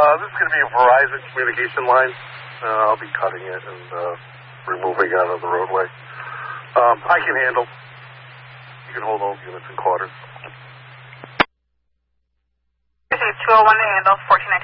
This is going to be a Verizon communication line. I'll be cutting it and removing out of the roadway. I can handle. You can hold those units in quarters. 201 to handle, 14